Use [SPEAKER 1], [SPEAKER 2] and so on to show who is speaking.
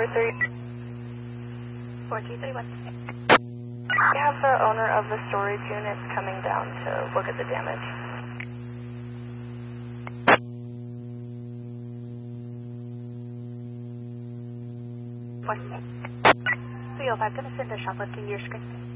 [SPEAKER 1] 4231. We have the owner of the storage unit coming down to look at the damage. What? 305, going to send a shopper to your screen.